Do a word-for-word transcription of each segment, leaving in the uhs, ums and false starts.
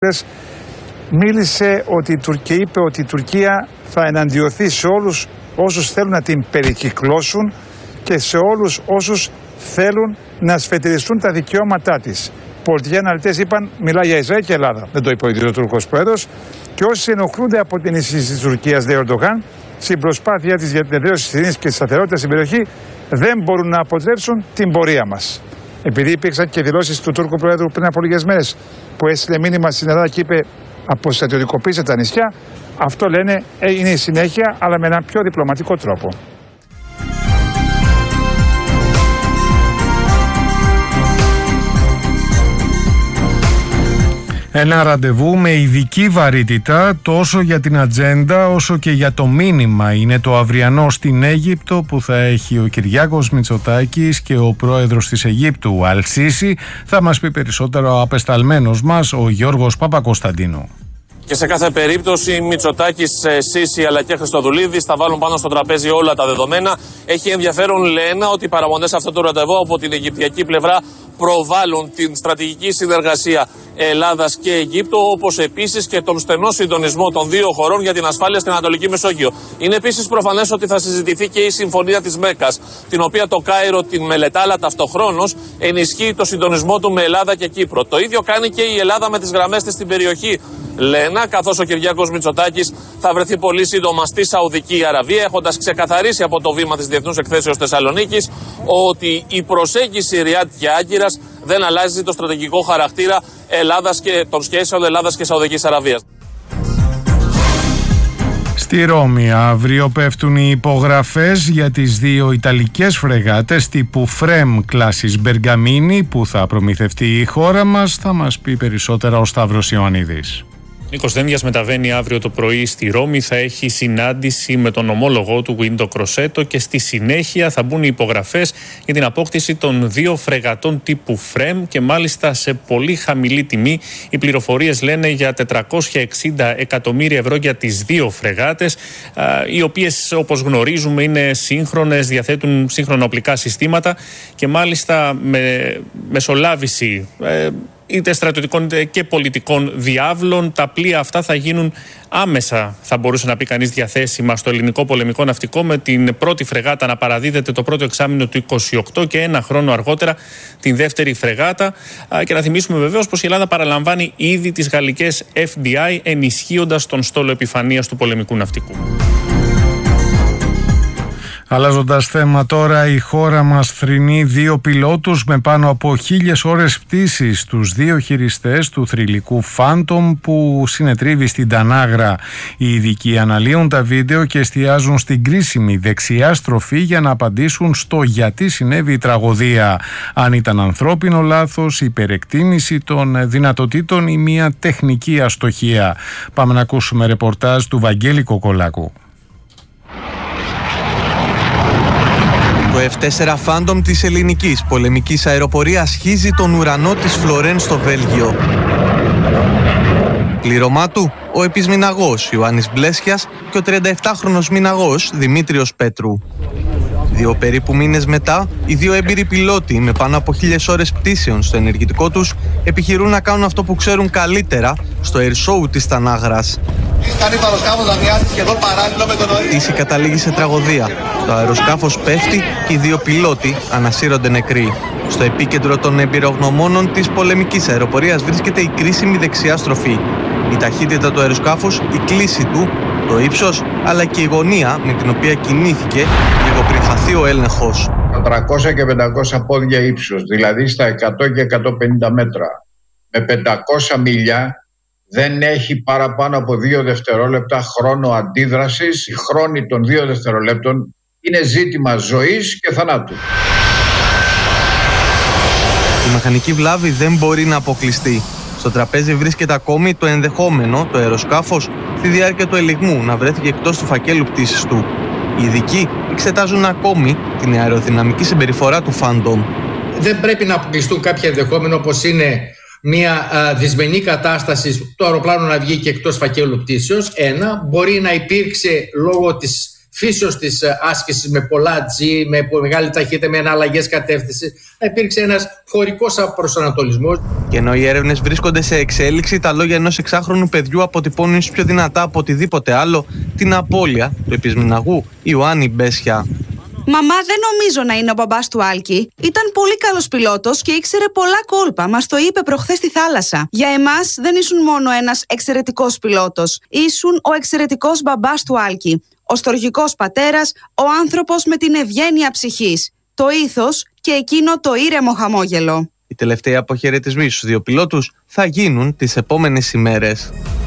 μίλησε ότι, και είπε ότι η Τουρκία θα εναντιωθεί σε όλους όσους θέλουν να την περικυκλώσουν και σε όλους όσους θέλουν να σφετηριστούν τα δικαιώματά της. Πολιτικοί αναλυτές είπαν, μιλάει για Ισραήλ και Ελλάδα. Δεν το είπε ο ίδιος ο Τούρκος πρόεδρος. Και όσοι ενοχλούνται από την ενίσχυση της Τουρκίας, λέει ο Ερντογάν, στην προσπάθειά της για την εδραίωση της ειρήνης και της σταθερότητας στην περιοχή, δεν μπορούν να αποτρέψουν την πορεία μας. Επειδή υπήρξαν και δηλώσεις του Τούρκου πρόεδρου πριν από λίγες μέρες, που έστειλε μήνυμα στην Ελλάδα και είπε αποστρατιωτικοποιήστε τα νησιά, αυτό λένε είναι η συνέχεια, αλλά με έναν πιο διπλωματικό τρόπο. Ένα ραντεβού με ειδική βαρύτητα τόσο για την ατζέντα όσο και για το μήνυμα. Είναι το αυριανό στην Αίγυπτο που θα έχει ο Κυριάκος Μητσοτάκης και ο πρόεδρος της Αιγύπτου Αλ-Σίσι. Θα μας πει περισσότερο ο απεσταλμένος μας ο Γιώργος Παπακοσταντίνου. Και σε κάθε περίπτωση, Μητσοτάκης, Σίσι αλλά και Χριστοδουλίδης θα βάλουν πάνω στο τραπέζι όλα τα δεδομένα. Έχει ενδιαφέρον, λένε, ότι οι παραμονές αυτού του ραντεβού από την αιγυπτιακή πλευρά προβάλλουν την στρατηγική συνεργασία Ελλάδας και Αιγύπτου, όπως επίσης και τον στενό συντονισμό των δύο χωρών για την ασφάλεια στην Ανατολική Μεσόγειο. Είναι επίσης προφανές ότι θα συζητηθεί και η συμφωνία της Μέκκας, την οποία το Κάιρο την μελετά, αλλά ταυτοχρόνως ενισχύει το συντονισμό του με Ελλάδα και Κύπρο. Το ίδιο κάνει και η Ελλάδα με τις γραμμές της στην περιοχή, λένε, καθώς ο Κυριάκος Μητσοτάκης θα βρεθεί πολύ σύντομα στη Σαουδική Αραβία, έχοντας ξεκαθαρίσει από το βήμα της Διεθνούς Εκθέσεως Θεσσαλονίκης ότι η προσέγγιση Ριάντ και Άγκυρας δεν αλλάζει το στρατηγικό χαρακτήρα Ελλάδας και των σχέσεων Ελλάδας και Σαουδικής Αραβίας. Στη Ρώμη αύριο πέφτουν οι υπογραφές για τις δύο ιταλικές φρεγάτες τύπου Φρέμ κλάσης Μπεργαμίνη που θα προμηθευτεί η χώρα μας. Θα μας πει περισσότερα ο Σταύρος Ιωαννίδης. Νίκος Δένδιας μεταβαίνει αύριο το πρωί στη Ρώμη, θα έχει συνάντηση με τον ομόλογό του Γκουίντο Κροσέτο και στη συνέχεια θα μπουν οι υπογραφές για την απόκτηση των δύο φρεγατών τύπου Φρέμ και μάλιστα σε πολύ χαμηλή τιμή. Οι πληροφορίες λένε για τετρακόσια εξήντα εκατομμύρια ευρώ για τις δύο φρεγάτες, οι οποίες όπως γνωρίζουμε είναι σύγχρονες, διαθέτουν σύγχρονα οπλικά συστήματα και μάλιστα με μεσολάβηση είτε στρατιωτικών είτε και πολιτικών διάβλων. Τα πλοία αυτά θα γίνουν άμεσα, θα μπορούσε να πει κανείς, διαθέσιμα στο ελληνικό πολεμικό ναυτικό, με την πρώτη φρεγάτα να παραδίδεται το πρώτο εξάμηνο του είκοσι οκτώ και ένα χρόνο αργότερα την δεύτερη φρεγάτα. Και να θυμίσουμε βεβαίως πως η Ελλάδα παραλαμβάνει ήδη τις γαλλικές εφ ντι άι, ενισχύοντας τον στόλο επιφανείας του πολεμικού ναυτικού. Αλλάζοντας θέμα τώρα, η χώρα μας θρηνεί δύο πιλότους με πάνω από χίλιες ώρες πτήσης, τους δύο χειριστές του θρυλικού Phantom που συνετρίβει στην Τανάγρα. Οι ειδικοί αναλύουν τα βίντεο και εστιάζουν στην κρίσιμη δεξιά στροφή για να απαντήσουν στο γιατί συνέβη η τραγωδία. Αν ήταν ανθρώπινο λάθος, υπερεκτίμηση των δυνατοτήτων ή μια τεχνική αστοχία. Πάμε να ακούσουμε ρεπορτάζ του Βαγγέλη Κοκολάκου. Το εφ τέσσερα Phantom της ελληνικής πολεμικής αεροπορίας χύζει τον ουρανό της Φλωρέν στο Βέλγιο. Πλήρωμά του, ο επισμηναγός Ιωάννης Μπλέσιας και ο τριανταεπτάχρονος μηναγός Δημήτριος Πέτρου. Δύο περίπου μήνες μετά, οι δύο έμπειροι πιλότοι με πάνω από χίλιες ώρες πτήσεων στο ενεργητικό τους επιχειρούν να κάνουν αυτό που ξέρουν καλύτερα στο air show της Τανάγρας. Η πτήση καταλήγει σε τραγωδία. Το αεροσκάφος πέφτει και οι δύο πιλότοι ανασύρονται νεκροί. Στο επίκεντρο των εμπειρογνωμόνων της πολεμικής αεροπορίας βρίσκεται η κρίσιμη δεξιά στροφή. Η ταχύτητα του αεροσκάφους, η κλίση του, το ύψος, αλλά και η γωνία με την οποία κινήθηκε λίγο πριν χαθεί ο έλεγχος. τριακόσια και πεντακόσια πόδια ύψος, δηλαδή στα εκατό και εκατόν πενήντα μέτρα, με πεντακόσια μίλια, δεν έχει παραπάνω από δύο δευτερόλεπτα χρόνο αντίδρασης. Η χρόνη των δύο δευτερολέπτων είναι ζήτημα ζωής και θανάτου. Η μηχανική βλάβη δεν μπορεί να αποκλειστεί. Στο τραπέζι βρίσκεται ακόμη το ενδεχόμενο το αεροσκάφος στη διάρκεια του ελιγμού να βρέθηκε εκτός του φακέλου πτήσης του. Οι ειδικοί εξετάζουν ακόμη την αεροδυναμική συμπεριφορά του Phantom. Δεν πρέπει να αποκλειστούν κάποια ενδεχόμενα, όπως είναι μια α, δυσμενή κατάσταση, το αεροπλάνο να βγει και εκτός φακέλου πτήσεως. Ένα, μπορεί να υπήρξε λόγω της φύσεως της άσκησης με πολλά G, με μεγάλη ταχύτητα, με αναλλαγές κατεύθυνση. Υπήρξε ένας χωρικός προσανατολισμός. Και ενώ οι έρευνες βρίσκονται σε εξέλιξη, τα λόγια ενός εξάχρονου παιδιού αποτυπώνουν ίσως πιο δυνατά από οτιδήποτε άλλο την απώλεια του επισμηναγού Ιωάννη Μπέσια. Μαμά, δεν νομίζω να είναι ο μπαμπάς του Άλκη. Ήταν πολύ καλός πιλότος και ήξερε πολλά κόλπα. Μας το είπε προχθές στη θάλασσα. Για εμάς δεν ήσουν μόνο ένας εξαιρετικός πιλότος. Ήσουν ο εξαιρετικός μπαμπάς του Άλκη. Ο στοργικός πατέρας, ο άνθρωπος με την ευγένεια ψυχής. Το ήθος και εκείνο το ήρεμο χαμόγελο. Οι τελευταίοι αποχαιρετισμοί στους δύο πιλότους θα γίνουν τις επόμενες ημέρες.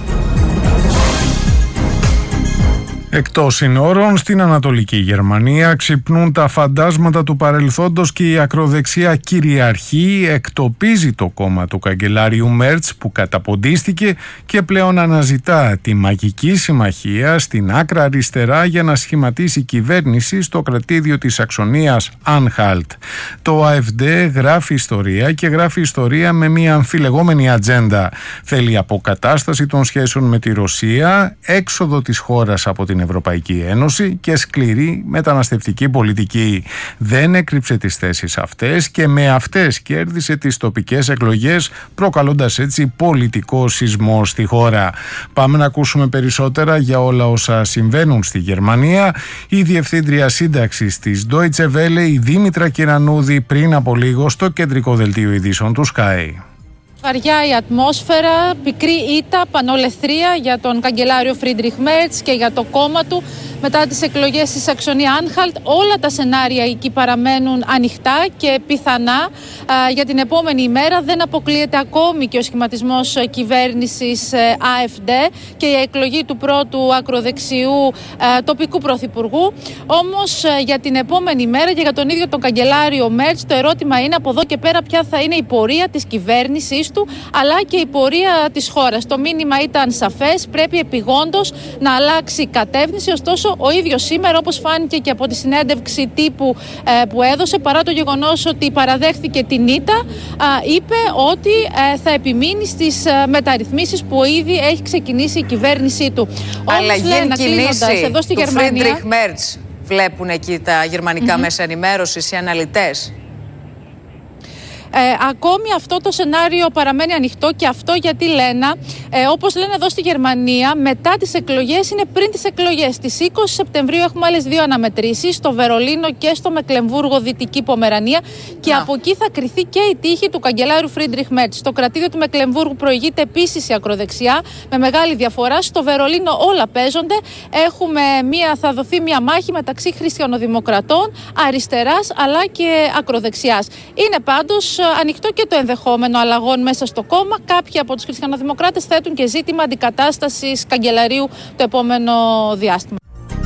Εκτός συνόρων, στην Ανατολική Γερμανία ξυπνούν τα φαντάσματα του παρελθόντος και η ακροδεξιά κυριαρχεί, εκτοπίζει το κόμμα του καγκελάριου Μέρτς που καταποντίστηκε και πλέον αναζητά τη μαγική συμμαχία στην άκρα αριστερά για να σχηματίσει κυβέρνηση στο κρατήδιο της Σαξονίας Άνχαλτ. Το ΑΕΦΝΤΕ γράφει ιστορία και γράφει ιστορία με μια αμφιλεγόμενη ατζέντα. Θέλει αποκατάσταση των σχέσεων με τη Ρωσία, έξοδο της χώρας από την Ευρωπαϊκή Ένωση και σκληρή μεταναστευτική πολιτική. Δεν έκρυψε τις θέσεις αυτές και με αυτές κέρδισε τις τοπικές εκλογές, προκαλώντας έτσι πολιτικό σεισμό στη χώρα. Πάμε να ακούσουμε περισσότερα για όλα όσα συμβαίνουν στη Γερμανία. Η Διευθύντρια Σύνταξης της Deutsche Welle, η Δήμητρα Κυρανούδη, πριν από λίγο στο κεντρικό δελτίο ειδήσεων του Sky. Βαριά η ατμόσφαιρα, πικρή ήττα, πανολεθρία για τον καγκελάριο Φρίντριχ Μέρτς και για το κόμμα του μετά τις εκλογές στη Σαξονία Άνχαλτ. Όλα τα σενάρια εκεί παραμένουν ανοιχτά και πιθανά α, για την επόμενη ημέρα. Δεν αποκλείεται ακόμη και ο σχηματισμός κυβέρνησης ΑΕΦΝΤΕ και η εκλογή του πρώτου ακροδεξιού α, τοπικού πρωθυπουργού. Όμως α, για την επόμενη ημέρα και για τον ίδιο τον καγκελάριο Μέρτς το ερώτημα είναι από εδώ και πέρα ποια θα είναι η πορεία της κυβέρνησης του αλλά και η πορεία της χώρας. Το μήνυμα ήταν σαφές, πρέπει επιγόντως να αλλάξει κατεύθυνση. Ωστόσο, ο ίδιος σήμερα, όπως φάνηκε και από τη συνέντευξη τύπου ε, που έδωσε, παρά το γεγονός ότι παραδέχθηκε την ήττα, ε, είπε ότι ε, θα επιμείνει στις ε, μεταρρυθμίσεις που ήδη έχει ξεκινήσει η κυβέρνησή του. Αλλαγή κινήσει εδώ στη του Γερμανία, Φρίντριχ Μέρτς βλέπουν εκεί τα γερμανικά mm-hmm. μέσα ενημέρωσης, οι αναλυτές. Ε, ακόμη αυτό το σενάριο παραμένει ανοιχτό και αυτό γιατί λένε, ε, όπως λένε εδώ στη Γερμανία, μετά τις εκλογές είναι πριν τις εκλογές. Στις είκοσι Σεπτεμβρίου έχουμε άλλες δύο αναμετρήσεις, στο Βερολίνο και στο Μεκλεμβούργο, Δυτική Πομερανία, και Να. από εκεί θα κριθεί και η τύχη του καγκελάριου Φρίντριχ Μέρτς. Στο κρατήδιο του Μεκλεμβούργου προηγείται επίσης η ακροδεξιά, με μεγάλη διαφορά. Στο Βερολίνο όλα παίζονται. Έχουμε μία, θα δοθεί μία μάχη μεταξύ χριστιανοδημοκρατών, αριστεράς αλλά και ακροδεξιάς. Είναι πάντως ανοιχτό και το ενδεχόμενο αλλαγών μέσα στο κόμμα. Κάποιοι από τους χριστιανοδημοκράτες θέτουν και ζήτημα αντικατάστασης καγκελαρίου το επόμενο διάστημα.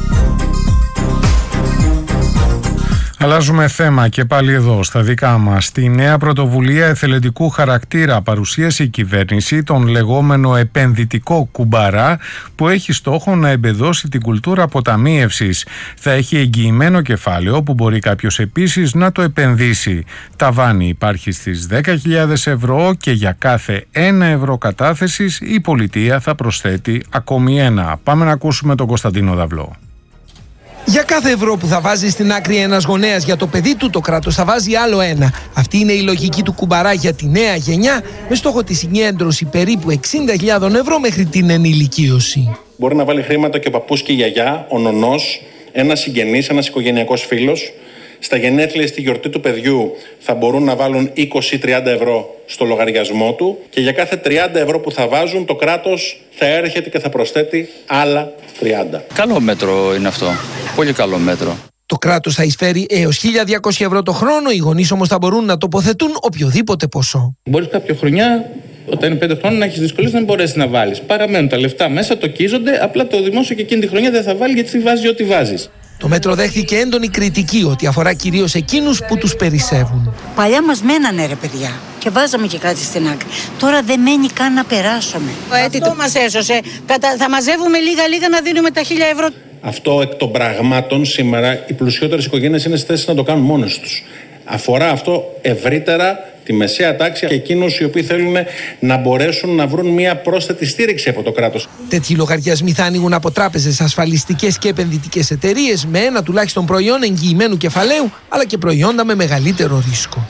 Αλλάζουμε θέμα και πάλι εδώ στα δικά μας. Τη νέα πρωτοβουλία εθελοντικού χαρακτήρα παρουσίασε η κυβέρνηση, τον λεγόμενο επενδυτικό κουμπαρά, που έχει στόχο να εμπεδώσει την κουλτούρα αποταμίευσης. Θα έχει εγγυημένο κεφάλαιο που μπορεί κάποιος επίσης να το επενδύσει. Ταβάνι υπάρχει στις δέκα χιλιάδες ευρώ και για κάθε ένα ευρώ κατάθεσης η πολιτεία θα προσθέτει ακόμη ένα. Πάμε να ακούσουμε τον Κωνσταντίνο Δαυλό. Για κάθε ευρώ που θα βάζει στην άκρη ένας γονέας για το παιδί του, το κράτος θα βάζει άλλο ένα. Αυτή είναι η λογική του κουμπαρά για τη νέα γενιά, με στόχο τη συγκέντρωση περίπου εξήντα χιλιάδες ευρώ μέχρι την ενηλικίωση. Μπορεί να βάλει χρήματα και ο παππούς και η γιαγιά, ο νονός, ένας συγγενής, ένας οικογενειακός φίλος. Στα γενέθλια, στη γιορτή του παιδιού, θα μπορούν να βάλουν είκοσι με τριάντα ευρώ στο λογαριασμό του και για κάθε τριάντα ευρώ που θα βάζουν, το κράτος θα έρχεται και θα προσθέτει άλλα τριάντα. Καλό μέτρο είναι αυτό. Πολύ καλό μέτρο. Το κράτος θα εισφέρει έως χίλια διακόσια ευρώ το χρόνο, οι γονείς όμως θα μπορούν να τοποθετούν οποιοδήποτε ποσό. Μπορείς κάποια χρονιά, όταν είναι πέντε χρόνων, να έχεις δυσκολίες να μπορέσεις να βάλεις. Παραμένουν τα λεφτά μέσα, τοκίζονται, απλά το δημόσιο και εκείνη τη χρονιά δεν θα βάλει γιατί βάζει ό,τι βάζεις. Το μέτρο δέχθηκε έντονη κριτική ότι αφορά κυρίως εκείνους που τους περισσεύουν. Παλιά μας μένανε ρε παιδιά και βάζαμε και κάτι στην άκρη. Τώρα δεν μένει καν να περάσουμε. Αυτό το... μας έσωσε. Κατα... Θα μαζεύουμε λίγα-λίγα να δίνουμε τα χίλια ευρώ. Αυτό εκ των πραγμάτων σήμερα οι πλουσιότερες οικογένειες είναι στη θέση να το κάνουν μόνες τους. Αφορά αυτό ευρύτερα τη μεσαία τάξη και εκείνους οι οποίοι θέλουν να μπορέσουν να βρουν μια πρόσθετη στήριξη από το κράτος. Τέτοιοι λογαριασμοί θα ανοίγουν από τράπεζες, ασφαλιστικές και επενδυτικές εταιρείες με ένα τουλάχιστον προϊόν εγγυημένου κεφαλαίου, αλλά και προϊόντα με μεγαλύτερο ρίσκο.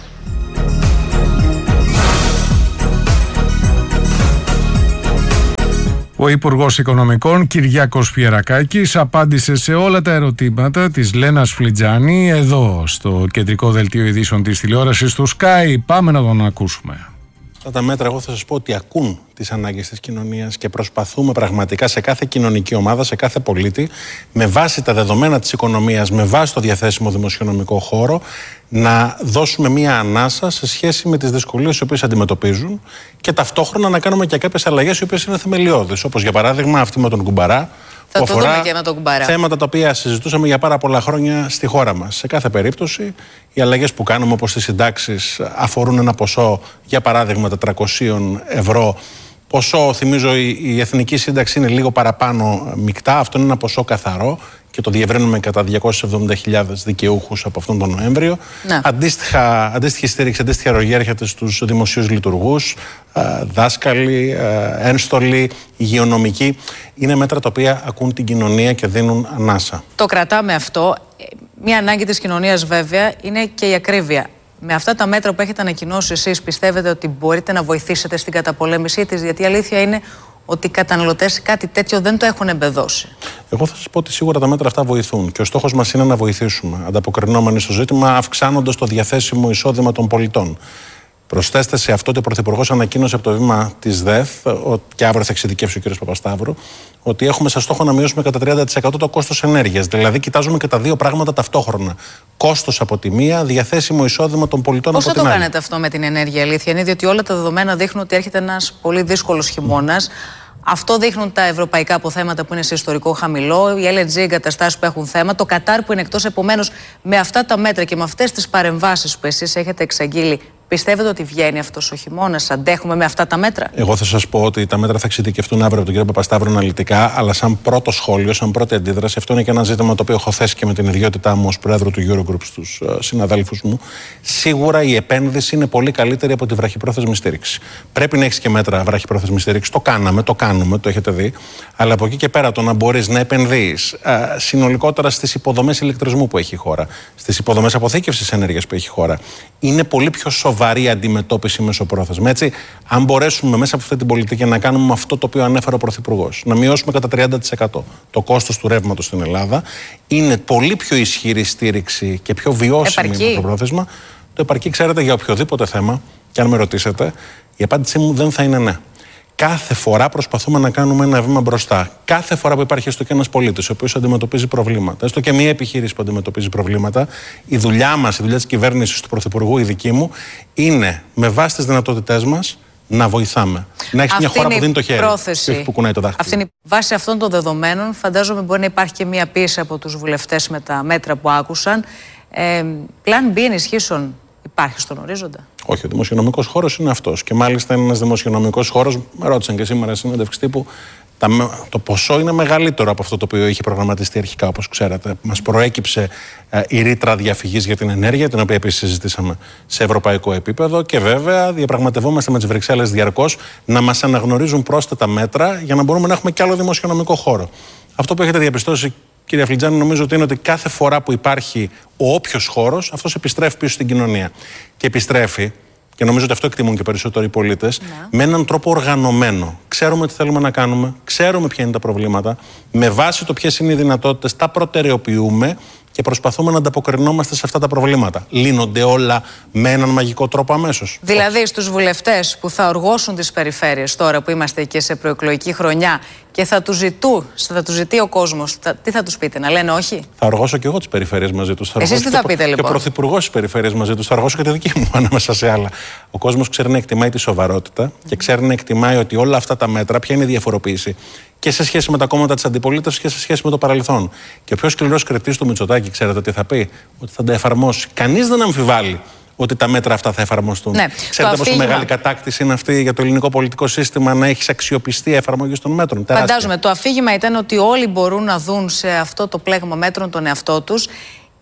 Ο Υπουργός Οικονομικών Κυριάκος Πιερακάκης απάντησε σε όλα τα ερωτήματα της Λένας Φλιτζάνη εδώ στο κεντρικό δελτίο ειδήσεων της τηλεόρασης του Sky. Πάμε να τον ακούσουμε. Αυτά τα μέτρα, εγώ θα σας πω ότι ακούν τις ανάγκες της κοινωνίας και προσπαθούμε πραγματικά σε κάθε κοινωνική ομάδα, σε κάθε πολίτη, με βάση τα δεδομένα της οικονομίας, με βάση το διαθέσιμο δημοσιονομικό χώρο, να δώσουμε μία ανάσα σε σχέση με τις δυσκολίες οι οποίες αντιμετωπίζουν και ταυτόχρονα να κάνουμε και κάποιες αλλαγές οι οποίες είναι θεμελιώδεις. Όπως για παράδειγμα αυτή με τον κουμπαρά. Θα που το αφορά δούμε και με τον κουμπαρά. Θέματα τα οποία συζητούσαμε για πάρα πολλά χρόνια στη χώρα μας. Σε κάθε περίπτωση, οι αλλαγές που κάνουμε, όπως τις συντάξεις, αφορούν ένα ποσό, για παράδειγμα τετρακόσια ευρώ. Ποσό, θυμίζω, η, η εθνική σύνταξη είναι λίγο παραπάνω μεικτά. Αυτό είναι ένα ποσό καθαρό και το διευρύνουμε κατά διακόσιες εβδομήντα χιλιάδες δικαιούχους από αυτόν τον Νοέμβριο. Ναι. Αντίστοιχα, αντίστοιχη στήριξη, αντίστοιχη αρρωγή έρχεται στους δημοσίους λειτουργούς, δάσκαλοι, ένστολοι, υγειονομικοί. Είναι μέτρα τα οποία ακούν την κοινωνία και δίνουν ανάσα. Το κρατάμε αυτό. Μια ανάγκη της κοινωνίας βέβαια είναι και η ακρίβεια. Με αυτά τα μέτρα που έχετε ανακοινώσει εσείς, πιστεύετε ότι μπορείτε να βοηθήσετε στην καταπολέμησή της? Γιατί η αλήθεια είναι ότι οι καταναλωτές κάτι τέτοιο δεν το έχουν εμπεδώσει. Εγώ θα σας πω ότι σίγουρα τα μέτρα αυτά βοηθούν και ο στόχος μας είναι να βοηθήσουμε, ανταποκρινόμενοι στο ζήτημα, αυξάνοντας το διαθέσιμο εισόδημα των πολιτών. Προσθέστε σε αυτό ότι ο Πρωθυπουργός ανακοίνωσε από το βήμα της ΔΕΘ, και αύριο θα εξειδικεύσει ο κ. Παπασταύρου, ότι έχουμε σαν στόχο να μειώσουμε κατά τριάντα τοις εκατό το κόστος ενέργειας. Δηλαδή, κοιτάζουμε και τα δύο πράγματα ταυτόχρονα. Κόστος από τη μία, διαθέσιμο εισόδημα των πολιτών Πώς από την άλλη. Πώς θα το κάνετε αυτό με την ενέργεια, αλήθεια είναι? Διότι όλα τα δεδομένα δείχνουν ότι έρχεται ένας πολύ δύσκολος χειμώνας. Αυτό δείχνουν τα ευρωπαϊκά αποθέματα που είναι σε ιστορικό χαμηλό, οι ελ εν τζι εγκαταστάσεις που έχουν θέμα, το Κατάρ που είναι εκτός. Επομένως, με αυτά τα μέτρα και με αυτές τις παρεμβάσεις που εσείς έχετε εξαγγείλει, πιστεύετε ότι βγαίνει αυτός ο χειμώνας? Αντέχουμε με αυτά τα μέτρα? Εγώ θα σας πω ότι τα μέτρα θα εξειδικευτούν αύριο από τον κ. Παπασταύρου αναλυτικά, αλλά σαν πρώτο σχόλιο, σαν πρώτη αντίδραση, αυτό είναι και ένα ζήτημα το οποίο έχω θέσει και με την ιδιότητά μου ως πρόεδρο του Eurogroup στους uh, συναδέλφους μου. Σίγουρα η επένδυση είναι πολύ καλύτερη από τη βραχυπρόθεσμη στήριξη. Πρέπει να έχεις και μέτρα βραχυπρόθεσμη στήριξη. Το κάναμε, το κάνουμε, το έχετε δει. Αλλά από εκεί και πέρα το να μπορείς να επενδύεις uh, συνολικότερα στις υποδομές ηλεκτρισμού που έχει η χώρα, στις υποδομές αποθήκευσης ενέργειας που έχει η χώρα, είναι πολύ πιο σοβαρή αντιμετώπιση μεσοπρόθεσμα. Έτσι, αν μπορέσουμε μέσα από αυτή την πολιτική να κάνουμε αυτό το οποίο ανέφερε ο Πρωθυπουργός, να μειώσουμε κατά τριάντα τοις εκατό το κόστος του ρεύματος στην Ελλάδα, είναι πολύ πιο ισχυρή στήριξη και πιο βιώσιμη μεσοπρόθεσμα. Το επαρκεί, ξέρετε, για οποιοδήποτε θέμα, και αν με ρωτήσετε, η απάντησή μου δεν θα είναι ναι. Κάθε φορά προσπαθούμε να κάνουμε ένα βήμα μπροστά. Κάθε φορά που υπάρχει έστω και ένας πολίτης ο οποίος αντιμετωπίζει προβλήματα, έστω και μια επιχείρηση που αντιμετωπίζει προβλήματα, η δουλειά μας, η δουλειά της κυβέρνησης, του Πρωθυπουργού, η δική μου, είναι με βάση τις δυνατότητές μας να βοηθάμε. Να έχει μια χώρα που δίνει το χέρι. Πρόθεση. Και που κουνάει το δάχτυλο. Αυτή είναι η βάση αυτών των δεδομένων. Φαντάζομαι μπορεί να υπάρχει και μια πίεση από τους βουλευτές με τα μέτρα που άκουσαν. Ε, Πλάν B ενισχύσεων υπάρχει στον ορίζοντα? Όχι, ο δημοσιονομικός χώρος είναι αυτός. Και μάλιστα είναι ένας δημοσιονομικός χώρος, με ρώτησαν και σήμερα στη συνέντευξη τύπου, το ποσό είναι μεγαλύτερο από αυτό το οποίο είχε προγραμματιστεί αρχικά, όπως ξέρετε. Μας προέκυψε ε, η ρήτρα διαφυγής για την ενέργεια, την οποία επίσης συζητήσαμε σε ευρωπαϊκό επίπεδο. Και βέβαια διαπραγματευόμαστε με τις Βρυξέλλες διαρκώς να μας αναγνωρίζουν πρόσθετα μέτρα για να μπορούμε να έχουμε και άλλο δημοσιονομικό χώρο. Αυτό που έχετε διαπιστώσει, κύριε Φλιτζάνη, νομίζω ότι είναι ότι κάθε φορά που υπάρχει ο όποιος χώρος, αυτός επιστρέφει πίσω στην κοινωνία. Και επιστρέφει, και νομίζω ότι αυτό εκτιμούν και περισσότεροι οι πολίτες, ναι, με έναν τρόπο οργανωμένο. Ξέρουμε τι θέλουμε να κάνουμε, ξέρουμε ποια είναι τα προβλήματα, με βάση το ποιες είναι οι δυνατότητες, τα προτεραιοποιούμε και προσπαθούμε να ανταποκρινόμαστε σε αυτά τα προβλήματα. Λύνονται όλα με έναν μαγικό τρόπο αμέσως? Δηλαδή, στους βουλευτές που θα οργώσουν τις περιφέρειες τώρα που είμαστε και σε προεκλογική χρονιά και θα τους ζητού, θα τους ζητεί ο κόσμος, θα, τι θα τους πείτε, να λένε όχι? Θα οργώσω και εγώ τις περιφέρειες μαζί τους. Εσείς τι θα πείτε, λοιπόν? Και ο Πρωθυπουργός τις περιφέρειες μαζί τους. Θα οργώσω και τη δική μου ανάμεσα σε άλλα. Ο κόσμος ξέρει να εκτιμάει τη σοβαρότητα και ξέρει να εκτιμάει ότι όλα αυτά τα μέτρα, ποια είναι η διαφοροποίηση και σε σχέση με τα κόμματα της αντιπολίτευσης και σε σχέση με το παρελθόν. Και ο πιο σκληρός κριτής του Μητσοτάκη, ξέρετε τι θα πει? Ότι θα τα εφαρμόσει. Κανείς δεν αμφιβάλλει ότι τα μέτρα αυτά θα εφαρμοστούν. Ναι, ξέρετε πόσο μεγάλη κατάκτηση είναι αυτή για το ελληνικό πολιτικό σύστημα να έχει αξιοπιστία εφαρμογή των μέτρων? Φαντάζομαι. Το αφήγημα ήταν ότι όλοι μπορούν να δουν σε αυτό το πλέγμα μέτρων τον εαυτό τους.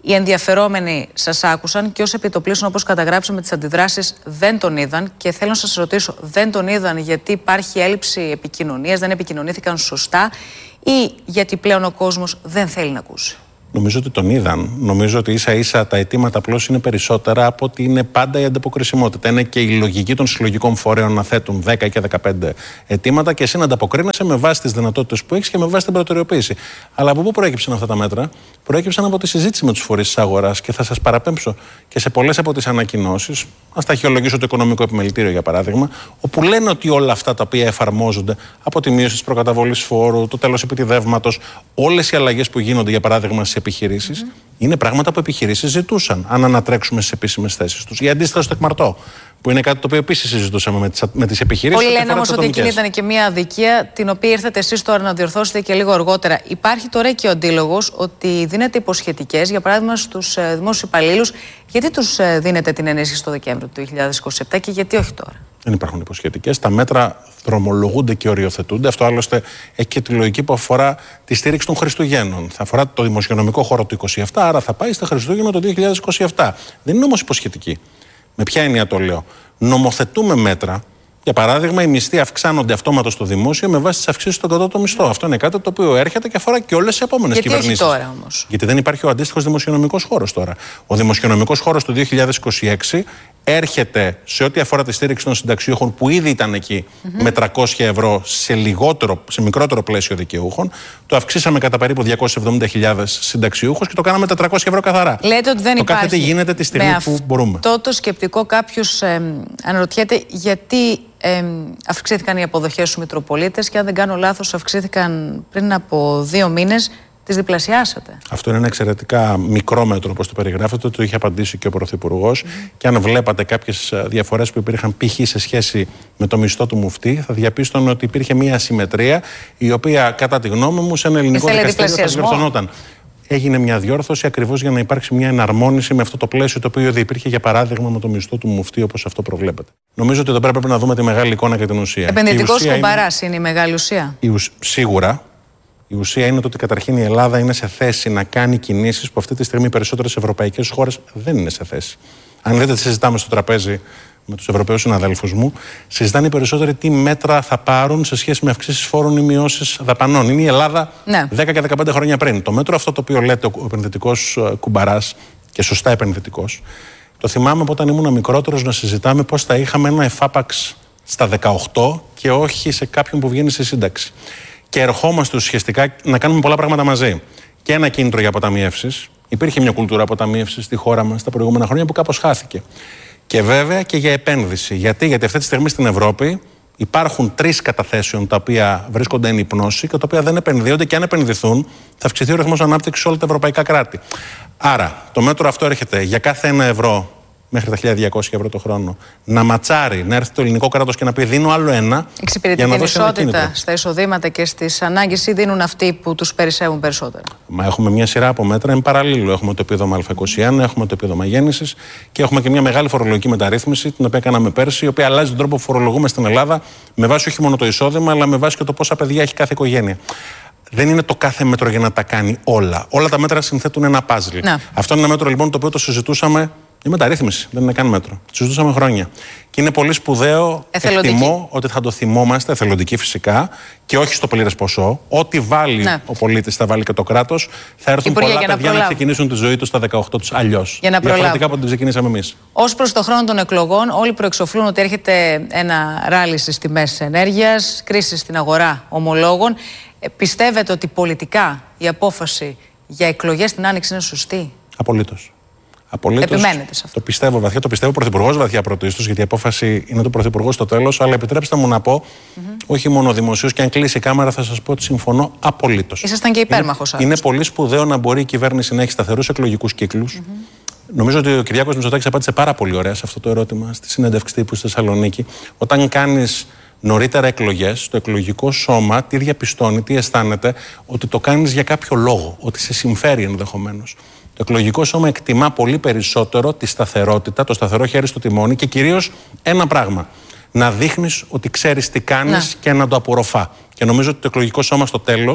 Οι ενδιαφερόμενοι σας άκουσαν και ως επιτοπλίστων, όπως καταγράψαμε τις αντιδράσεις, δεν τον είδαν. Και θέλω να σας ρωτήσω, δεν τον είδαν γιατί υπάρχει έλλειψη επικοινωνίας, δεν επικοινωνήθηκαν σωστά, ή γιατί πλέον ο κόσμος δεν θέλει να ακούσει? Νομίζω ότι τον είδαν. Νομίζω ότι ίσα ίσα τα αιτήματα απλώς είναι περισσότερα από ότι είναι πάντα η ανταποκρισιμότητα. Είναι και η λογική των συλλογικών φορέων να θέτουν δέκα και δεκαπέντε αιτήματα και εσύ να ανταποκρίνεσαι με βάση τις δυνατότητες που έχεις και με βάση την προτεραιοποίηση. Αλλά από πού προέκυψαν αυτά τα μέτρα? Προέκυψαν από τη συζήτηση με τους φορείς της αγοράς και θα σας παραπέμψω και σε πολλές από τις ανακοινώσεις. Ας τα αρχαιολογήσω το Οικονομικό Επιμελητήριο για παράδειγμα, όπου λένε ότι όλα αυτά τα οποία εφαρμόζονται, από τη μείωση της προκαταβολής φόρου, το τέλος επιτιδεύματος, όλες οι αλλαγές που γίνονται για παράδειγμα στις επιχειρήσεις, mm-hmm. είναι πράγματα που επιχειρήσεις ζητούσαν, αν ανατρέξουμε στις επίσημες θέσεις τους. Η αντίσταση στο εκμαρτώ, που είναι κάτι το οποίο επίσης συζητούσαμε με τις, με τις επιχειρήσεις. Πολλοί λένε όμως ότι εκείνη ήταν και μια αδικία, την οποία ήρθατε εσείς τώρα να διορθώσετε και λίγο αργότερα. Υπάρχει τώρα και ο αντίλογος ότι δίνετε υποσχετικές, για παράδειγμα στους ε, δημόσιους υπαλλήλους. Γιατί τους ε, δίνετε την ενίσχυση το Δεκέμβριο του δύο χιλιάδες είκοσι επτά και γιατί όχι τώρα? Δεν υπάρχουν υποσχετικές. Τα μέτρα δρομολογούνται και οριοθετούνται. Αυτό άλλωστε έχει και τη λογική που αφορά τη στήριξη των Χριστουγέννων. Θα αφορά το δημοσιονομικό χώρο του είκοσι επτά, άρα θα πάει στα Χριστούγεννα το δύο χιλιάδες είκοσι επτά. Δεν είναι όμως υποσχετική. Με ποια έννοια το λέω? Νομοθετούμε μέτρα. Για παράδειγμα, οι μισθοί αυξάνονται αυτόματα στο δημόσιο με βάση τις αυξήσεις στον κατώτατο μισθό. Αυτό είναι κάτι το οποίο έρχεται και αφορά και όλες τις επόμενες κυβερνήσεις. Γιατί όχι τώρα όμως? Γιατί δεν υπάρχει ο αντίστοιχος δημοσιονομικός χώρος τώρα. Ο δημοσιονομικός χώρος του δύο χιλιάδες είκοσι έξι έρχεται σε ό,τι αφορά τη στήριξη των συνταξιούχων που ήδη ήταν εκεί mm-hmm. με τριακόσια ευρώ σε, λιγότερο, σε μικρότερο πλαίσιο δικαιούχων. Το αυξήσαμε κατά περίπου διακόσιες εβδομήντα χιλιάδες συνταξιούχους και το κάναμε τετρακόσια ευρώ καθαρά. Λέτε ότι δεν το υπάρχει. Το κάθε τι γίνεται τη στιγμή με που μπορούμε. Αυτό το σκεπτικό κάποιος ε, αναρωτιέται γιατί ε, αυξήθηκαν οι αποδοχές στους Μητροπολίτες και αν δεν κάνω λάθος αυξήθηκαν πριν από δύο μήνες. Τις διπλασιάσατε. Αυτό είναι ένα εξαιρετικά μικρό μέτρο, όπως το περιγράφετε. Το είχε απαντήσει και ο Πρωθυπουργός. Mm-hmm. Και αν βλέπατε κάποιες διαφορές που υπήρχαν π.χ. σε σχέση με το μισθό του μουφτή, θα διαπίστωνε ότι υπήρχε μια ασυμμετρία, η οποία κατά τη γνώμη μου σε ένα ελληνικό δικαστήριο θα διορθωνόταν. Έγινε μια διόρθωση ακριβώς για να υπάρξει μια εναρμόνιση με αυτό το πλαίσιο το οποίο ήδη υπήρχε, για παράδειγμα, με το μισθό του μουφτή, όπως αυτό προβλέπεται. Νομίζω ότι εδώ πέρα πρέπει να δούμε τη μεγάλη εικόνα και την ουσία. Επενδυτικός κουμπαράς είναι... είναι η μεγάλη ουσία. Η ουσ... Σίγουρα. Η ουσία είναι το ότι καταρχήν η Ελλάδα είναι σε θέση να κάνει κινήσεις που αυτή τη στιγμή οι περισσότερες ευρωπαϊκές χώρες δεν είναι σε θέση. Αν δείτε τι συζητάμε στο τραπέζι με τους Ευρωπαίους συναδέλφους μου, συζητάνε οι περισσότεροι τι μέτρα θα πάρουν σε σχέση με αυξήσεις φόρων ή μειώσεις δαπανών. Είναι η Ελλάδα ναι. δέκα και δεκαπέντε χρόνια πριν. Το μέτρο αυτό το οποίο λέτε ο επενδυτικός κουμπαράς, και σωστά επενδυτικός, το θυμάμαι από όταν ήμουν μικρότερος να συζητάμε πώς θα είχαμε ένα εφάπαξ στα δεκαοκτώ και όχι σε κάποιον που βγαίνει σε σύνταξη. Και ερχόμαστε ουσιαστικά να κάνουμε πολλά πράγματα μαζί. Και ένα κίνητρο για αποταμιεύσεις. Υπήρχε μια κουλτούρα αποταμιεύσεις στη χώρα μας τα προηγούμενα χρόνια που κάπως χάθηκε. Και βέβαια και για επένδυση. Γιατί, Γιατί αυτή τη στιγμή στην Ευρώπη υπάρχουν τρεις καταθέσεων τα οποία βρίσκονται εν υπνώση και τα οποία δεν επενδύονται, και αν επενδυθούν θα αυξηθεί ο ρυθμός ανάπτυξης σε όλα τα ευρωπαϊκά κράτη. Άρα το μέτρο αυτό έρχεται για κάθε ένα ευρώ μέχρι τα χίλια διακόσια ευρώ το χρόνο, να ματσάρει, να έρθει το ελληνικό κράτος και να πει δίνω άλλο ένα. Εξυπηρετεί την ισότητα στα εισοδήματα και στις ανάγκες ή δίνουν αυτοί που τους περισσεύουν περισσότερα? Μα έχουμε μια σειρά από μέτρα εν παραλλήλου. Έχουμε το επίδομα Α είκοσι ένα, έχουμε το επίδομα γέννησης και έχουμε και μια μεγάλη φορολογική μεταρρύθμιση, την οποία κάναμε πέρσι, η οποία αλλάζει τον τρόπο που φορολογούμε στην Ελλάδα με βάση όχι μόνο το εισόδημα, αλλά με βάση και το πόσα παιδιά έχει κάθε οικογένεια. Δεν είναι το κάθε μέτρο για να τα κάνει όλα. Όλα τα μέτρα συνθέτουν ένα πάζλ. Αυτό είναι ένα μέτρο λοιπόν το οποίο το συζητούσαμε. Η μεταρρύθμιση δεν είναι καν μέτρο. Τη συζητούσαμε χρόνια. Και είναι πολύ σπουδαίο. Εκτιμώ ότι θα το θυμόμαστε, εθελοντική φυσικά, και όχι στο πλήρες ποσό. Ό,τι βάλει ναι. ο πολίτης, θα βάλει και το κράτος. Θα έρθουν Υπουργέ, πολλά παιδιά να, να ξεκινήσουν τη ζωή τους στα δεκαοκτώ τους αλλιώς. Διαφορετικά από την ξεκινήσαμε εμείς. Ως προς το χρόνο των εκλογών, όλοι προεξοφλούν ότι έρχεται ένα ράλι στις τιμές ενέργειας, κρίση στην αγορά ομολόγων. Ε, πιστεύετε ότι πολιτικά η απόφαση για εκλογές στην Άνοιξη είναι σωστή? Απολύτως. Απολύτως. Επιμένετε σε αυτό? Το πιστεύω βαθιά, το πιστεύω ο Πρωθυπουργός βαθιά πρωτίστως, γιατί η απόφαση είναι του Πρωθυπουργού στο τέλος. Αλλά επιτρέψτε μου να πω, mm-hmm. όχι μόνο δημοσίως, και αν κλείσει η κάμερα θα σας πω ότι συμφωνώ απολύτως. Ήσασταν και υπέρμαχος. Είναι, είναι πολύ σπουδαίο να μπορεί η κυβέρνηση να έχει σταθερούς εκλογικούς κύκλους. Mm-hmm. Νομίζω ότι ο Κυριάκος Μητσοτάκης απάντησε πάρα πολύ ωραία σε αυτό το ερώτημα στη συνέντευξη τύπου στη Θεσσαλονίκη. Όταν κάνεις νωρίτερα εκλογές, το εκλογικό σώμα τι διαπιστώνει, τι αισθάνεται, ότι το κάνεις για κάποιο λόγο, ότι σε συμφέρει ενδεχομένως. Το εκλογικό σώμα εκτιμά πολύ περισσότερο τη σταθερότητα, το σταθερό χέρι στο τιμόνι και κυρίως ένα πράγμα. Να δείχνεις ότι ξέρεις τι κάνεις να. και να το απορροφά. Και νομίζω ότι το εκλογικό σώμα στο τέλος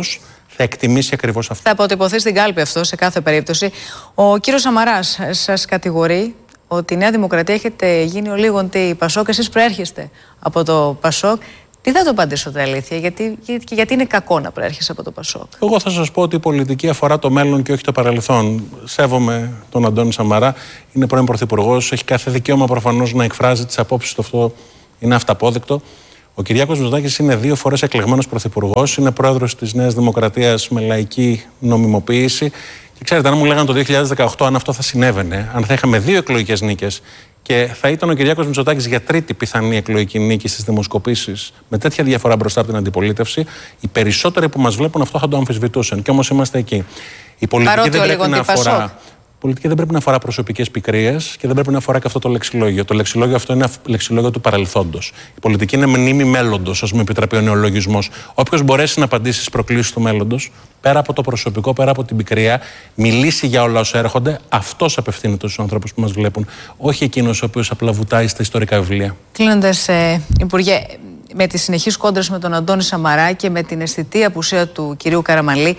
θα εκτιμήσει ακριβώς αυτό. Θα αποτυπωθεί στην κάλπη αυτό σε κάθε περίπτωση. Ο κύριος Σαμαράς σας κατηγορεί ότι η Νέα Δημοκρατία έχετε γίνει ο λίγον τι Πασόκ, εσείς προέρχεστε από το Πασόκ. Τι θα το απαντήσετε αλήθεια, γιατί, γιατί, γιατί είναι κακό να προέρχεσαι από το Πασόκ? Εγώ θα σας πω ότι η πολιτική αφορά το μέλλον και όχι το παρελθόν. Σέβομαι τον Αντώνη Σαμαρά, είναι πρώην Πρωθυπουργός, έχει κάθε δικαίωμα προφανώς να εκφράζει τις απόψεις του, αυτό είναι αυταπόδεικτο. Ο Κυριάκος Μητσοτάκης είναι δύο φορές εκλεγμένος Πρωθυπουργός, είναι πρόεδρος της Νέας Δημοκρατίας με λαϊκή νομιμοποίηση. Και ξέρετε, αν μου λέγανε το δύο χιλιάδες δεκαοκτώ αν αυτό θα συνέβαινε, αν θα είχαμε δύο εκλογικές νίκες και θα ήταν ο Κυριάκος Μητσοτάκης για τρίτη πιθανή εκλογική νίκη στις δημοσκοπήσεις με τέτοια διαφορά μπροστά από την αντιπολίτευση, οι περισσότεροι που μας βλέπουν αυτό θα το αμφισβητούσαν. Και όμως είμαστε εκεί. Η πολιτική Παρότι δεν πρέπει να αφορά. Η πολιτική δεν πρέπει να αφορά προσωπικές πικρίες και δεν πρέπει να αφορά και αυτό το λεξιλόγιο. Το λεξιλόγιο αυτό είναι λεξιλόγιο του παρελθόντος. Η πολιτική είναι μνήμη μέλλοντος, ας μου επιτραπεί ο νεολογισμός. Όποιος μπορέσει να απαντήσει στις προκλήσεις του μέλλοντος, πέρα από το προσωπικό, πέρα από την πικρία, μιλήσει για όλα όσα έρχονται, αυτός απευθύνεται στους ανθρώπους που μας βλέπουν. Όχι εκείνος ο οποίος απλά βουτάει στα ιστορικά βιβλία. Κλείνοντας, ε, Υπουργέ, με τις συνεχείς κόντρες με τον Αντώνη Σαμαρά και με την αισθητή απουσία του κυρίου Καραμανλή,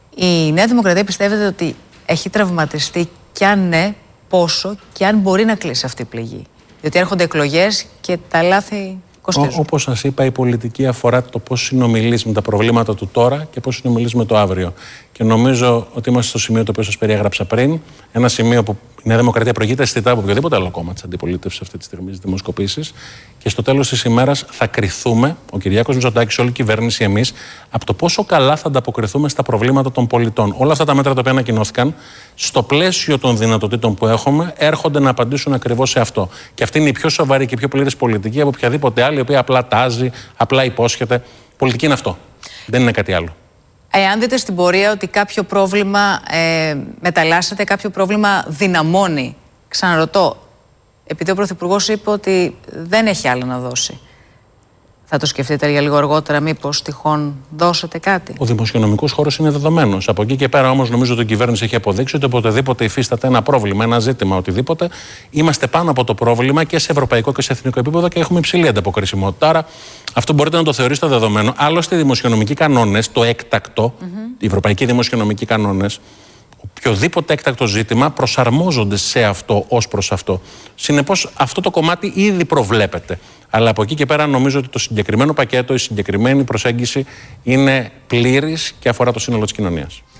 η Νέα Δημοκρατία πιστεύετε ότι έχει τραυματιστεί, και αν ναι, πόσο, και αν μπορεί να κλείσει αυτή η πληγή? Διότι έρχονται εκλογές και τα λάθη κοστίζουν. Όπως σας είπα, η πολιτική αφορά το πώς συνομιλείς με τα προβλήματα του τώρα και πώς συνομιλείς με το αύριο. Και νομίζω ότι είμαστε στο σημείο το οποίο σας περιέγραψα πριν. Ένα σημείο που η Νέα Δημοκρατία προηγείται αισθητά από οποιοδήποτε άλλο κόμμα της αντιπολίτευσης αυτή τη στιγμή στις δημοσκοπήσεις. Και στο τέλος της ημέρας θα κριθούμε, ο Κυριάκος Μητσοτάκης, όλη η κυβέρνηση, εμείς, από το πόσο καλά θα ανταποκριθούμε στα προβλήματα των πολιτών. Όλα αυτά τα μέτρα τα οποία ανακοινώθηκαν, στο πλαίσιο των δυνατοτήτων που έχουμε, έρχονται να απαντήσουν ακριβώς σε αυτό. Και αυτή είναι η πιο σοβαρή και πιο πλήρης πολιτική από οποιαδήποτε άλλη, η οποία απλά τάζει, απλά υπόσχεται. Πολιτική είναι αυτό. Δεν είναι κάτι άλλο. Εάν δείτε στην πορεία ότι κάποιο πρόβλημα ε, μεταλλάσσεται, κάποιο πρόβλημα δυναμώνει, ξαναρωτώ, επειδή ο Πρωθυπουργός είπε ότι δεν έχει άλλο να δώσει, θα το σκεφτείτε για λίγο αργότερα, μήπως τυχόν δώσετε κάτι? Ο δημοσιονομικός χώρος είναι δεδομένος. Από εκεί και πέρα όμως νομίζω ότι η κυβέρνηση έχει αποδείξει ότι οποτεδήποτε υφίσταται ένα πρόβλημα, ένα ζήτημα, οτιδήποτε, είμαστε πάνω από το πρόβλημα και σε ευρωπαϊκό και σε εθνικό επίπεδο και έχουμε υψηλή ανταποκρισιμότητα. Άρα αυτό μπορείτε να το θεωρήσετε δεδομένο. Άλλωστε, οι δημοσιονομικοί κανόνες, το έκτακτο, mm-hmm. οι ευρωπαϊκοί δημοσιονομικοί κανόνες, οποιοδήποτε έκτακτο ζήτημα προσαρμόζονται σε αυτό ως προς αυτό. Συνεπώς, αυτό το κομμάτι ήδη προβλέπεται. Αλλά από εκεί και πέρα νομίζω ότι το συγκεκριμένο πακέτο, η συγκεκριμένη προσέγγιση είναι πλήρης και αφορά το σύνολο της κοινωνίας.